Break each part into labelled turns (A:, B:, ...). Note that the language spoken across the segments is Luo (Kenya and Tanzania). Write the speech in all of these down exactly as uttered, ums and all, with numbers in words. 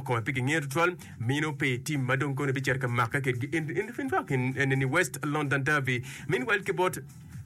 A: ko pe ngir twal mino pe team madon ko ne be cerka makka ke in in in in in West London derby. Meanwhile kibot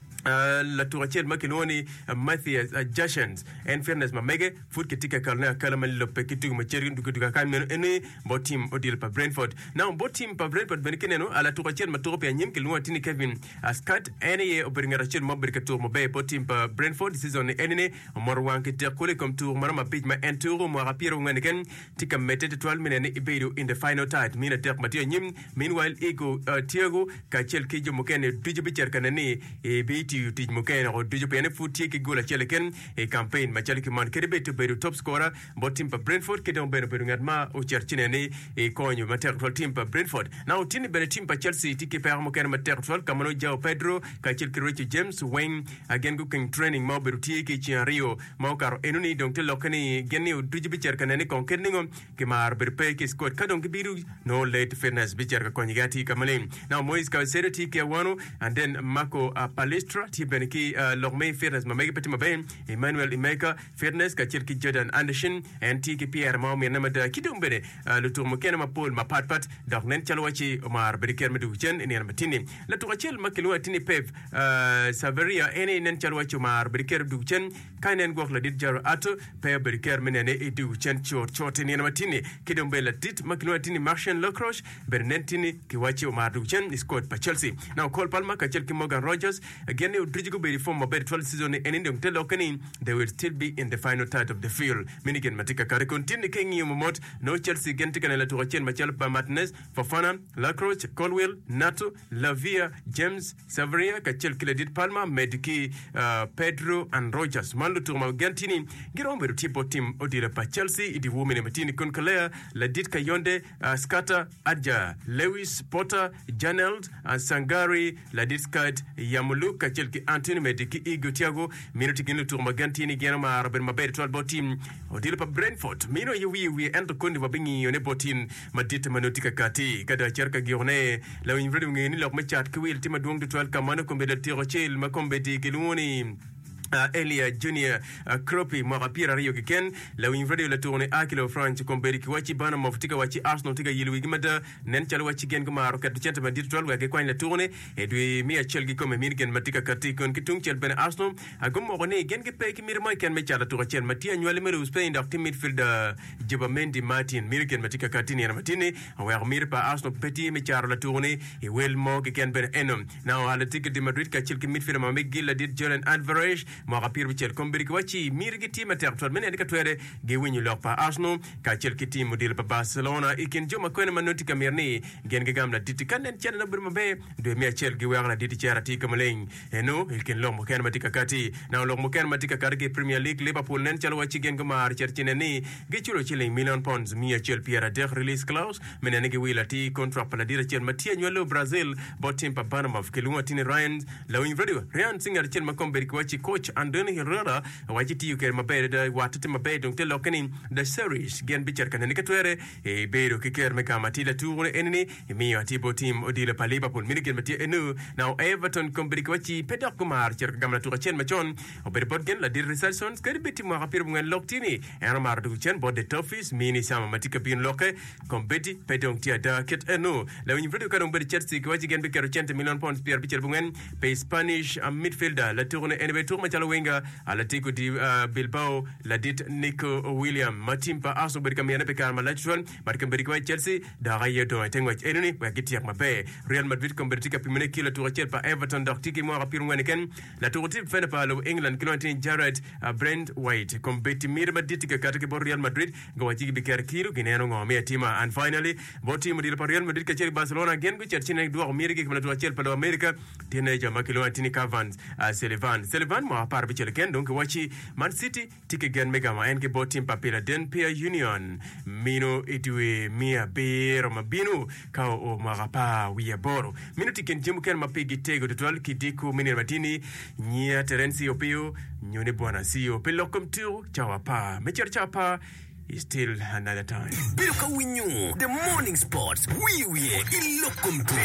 A: Uh, la tourachel makinoni uh, Matthias uh, Jashens en fairness ma mege foot ketika kalna kalama lope kitu ma cherin du kutuka kan men ene bo team odil pa Brentford now bo team pa Brentford ben keneno ala tourachel ma tour pe nyem kelwa tini Kevin Ascat ene obringa rachel mo berka tour mo be bo team pa Brentford season ene morwan ke te kole comme tour marama page ma enturo mo rapiro ngane ken tika metete twelve minene ibedo in the final third mina tek matio nyim meanwhile ego uh, Thiago ka chel kijo mo ken duje be cerka nani e be ti tij mo ken ro dujo pene futi ke gola chele ken e campaign ma chele ki man kede beto bedo top scorer bo team pa Brentford ke don bedo bedo ngatma o cherchine ne e konyo ma ter team pa Brentford now tini bedo team pa Chelsea tiki per mo ken ma ter tol kamano Joao Pedro ka chel ki Richie James Wayne again go king training mo bedo ti ke chi Rio mo karo enuni donc te lokani genni o dujo bi cher kanene kon ken ngom ke mar bedo pe ke squad ka don ke biru no late fairness bi cher ka konyigati kamale now Moise Caicedo tiki wano and then Marco uh, Palestra ti benki uh, lorme fairness ma mega petit maben Emmanuel Imeka fairness ka cherki Jordan Anderson and ti ki Pierre ma mi na mada kidum bene uh, le tour mo ken ma Paul ma pat pat donc nen chalwachi Omar Beriker medu chen ene na matini la tour chel makelo tini Pep uh, Saveria ene nen chalwachi Omar Beriker du chen kanen gok la dit jaro ato Pep Beriker menene edu chen chot chot ene na matini kidum bela dit makelo tini Martian Lacroix bernentini ki wachi Omar du chen squad pa Chelsea now Cole Palmer ka cherki Morgan Rogers again Drijigo be former bed twelve season and in the Lokani they will still be in the final third of the field minigen matika kare continue king yumot no Chelsea gentika na to chen machal pa Martinez Fofana Lacroix Colwell Nato Lavia James Saveria ka chel credit Palma Mediki uh, Pedro and Rogers mando to ma gentini girombe tipo team odira pa Chelsea idi women matini kon kalea la dit kayonde uh, Scatter Adja Lewis Potter Janeld uh, Sangari la dit card Yamulu ka chel ki Anthony Mediki Igo Thiago minuti kinu tour magantini gena ma araben ma bere twelve team odile pa Brentford mino yewi wi ento kondi wabingi yone botin madite manotika kati kada cherka giorne la winvredi ngeni lok ma chat kwil tima duong de twelve kamano kombe de tiro chel ma kombe di geluni Uh, Elia Junior uh, Kropi Marapira Rio Ken la winvredi la tourne a kilo France komberi ki wachi bana mafutika wachi Arsenal tika yilu wigimada nen chalo wachi gen ko maro kat chenta ma dit twelve wa ke kwa la tourne e dwi mi a chelgi ko me min gen matika kati kon kitung chel ben Arsenal agum mo ne gen ke pe ki mir ma ken me chala tour chel matia nywale mero Spain dak team midfielder Jobamendi Martin mir gen matika kati ni na matini wa mir pa Arsenal petit me charo la tourne e wel mo ke ken ben enom now ala ticket de Madrid ka chelki midfielder ma megil la dit Julian Alvarez mo rapir bichel komberi ki wachi mirgi team tertol men edika twere ge winyu lok pa Arsenal ka chelki team model pa Barcelona ikin joma koena manoti kamerni gen ge gamla diti kanen chen na burma be de mi chel ge wala diti charati kamaleng eno ikin lok mo ken matika kati na lok mo ken matika karge Premier League Liverpool nen chalo wachi gen gamar cherchine ni ge chulo chile million pounds mi chel Pierre de release clause men ene ge wila ti contract pala dira chel matia nyolo Brazil botim pa Panama kelunga tini Ryan la winvredi Ryan Singer chel makomberi ki wachi coach Andoni Herrera wajiti yuke mabere da watete mabere donc te lokani the series gen bicher kanani katwere e bero kiker me kamati la tour enni mi ati bo team odile pa Liverpool mi gen mati enu now Everton kombri kwachi Pedro Kumar cher gamla tour chen machon ober bodgen la dir reception skari beti mo rapir ngen loktini en mar du chen bod de tofis mini sama matika bin loke kombeti pedong tia da ket enu la wini vredo kadong bedi Chelsea kwachi gen biker chen million pounds pierre bicher bungen pe Spanish uh, midfielder la tour enbe tour machalo wenga ala tiku di uh, Bilbao la dit Nico William matimpa aso berika miana pekar malachwan marka berika Chelsea da gaye do tengwa enuni wa giti yak mabe Real Madrid kombertika pimene kila tour chel pa Everton dak tiki mo rapir ngene ken la tour tip fena pa lo England kilontin Jared uh, Brent White kombeti mir madit ka katake bo Real Madrid gawati bikar kiru gineno ngome tima and finally bo team di Real Madrid ka chel Barcelona gen go cherchine do America kila tour chel pa lo America teenager makilontin Cavani uh, Sullivan Sullivan mo par bichel ken donc wachi Man City tike gen mega ma enke botim papila den pia Union mino itwe mia bero mabinu ka o marapa wiya boro mino tiken jimu ken mapigi tego tutwal kidiku mini matini nyia Terensi Opio nyone bwana sio pelokom tu chawapa mecher chapa is still another time.
B: Biruka winyu, the morning sports. We we ilokum tu.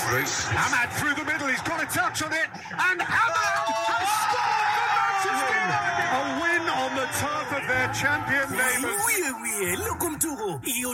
C: Ahmad through the middle. He's got a touch on it, and Ahmad has scored the match. A win on the turf of their champion neighbours.
B: We we ilokum tu.